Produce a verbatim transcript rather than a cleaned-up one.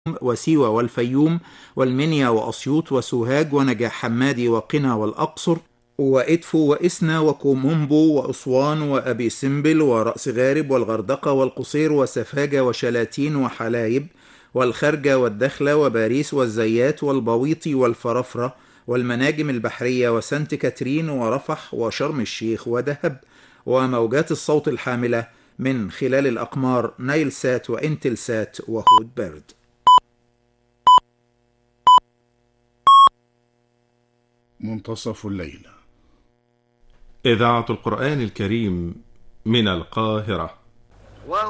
وسيوة والفيوم والمنيا وأسيوط وسوهاج ونجاح حمادي وقنا والأقصر وإدفو وإسنا وكومومبو وأسوان وأبي سمبل ورأس غارب والغردقة والقصير وسفاجة وشلاتين وحلايب والخرجة والدخلة وباريس والزيات والبويطي والفرافرة والمناجم البحرية وسانت كاترين ورفح وشرم الشيخ ودهب، وموجات الصوت الحاملة من خلال الأقمار نايل سات وإنتل سات وهود بيرد. منتصف الليل. إذاعة القرآن الكريم من القاهرة.